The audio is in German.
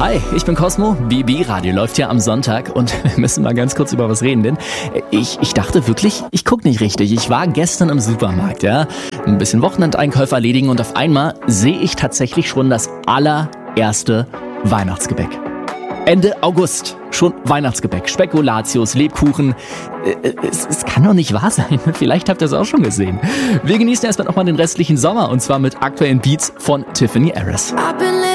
Hi, ich bin Cosmo. BB Radio läuft ja am Sonntag und wir müssen mal ganz kurz über was reden, denn ich dachte wirklich, ich gucke nicht richtig. Ich war gestern im Supermarkt, ja, ein bisschen Wochenendeinkäufe erledigen und auf einmal sehe ich tatsächlich schon das allererste Weihnachtsgebäck. Ende August, schon Weihnachtsgebäck, Spekulatius, Lebkuchen. Es kann doch nicht wahr sein. Vielleicht habt ihr es auch schon gesehen. Wir genießen erstmal nochmal den restlichen Sommer und zwar mit aktuellen Beats von Tiffany Harris.